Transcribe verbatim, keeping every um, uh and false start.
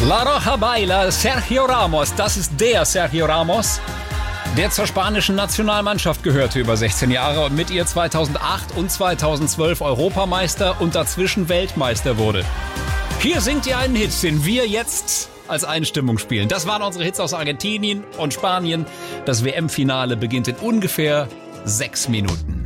La Roja Baila, Sergio Ramos, das ist der Sergio Ramos, der zur spanischen Nationalmannschaft gehörte über sechzehn Jahre und mit ihr zweitausendacht und zweitausendzwölf Europameister und dazwischen Weltmeister wurde. Hier singt ihr einen Hit, den wir jetzt als Einstimmung spielen. Das waren unsere Hits aus Argentinien und Spanien. Das W M-Finale beginnt in ungefähr sechs Minuten.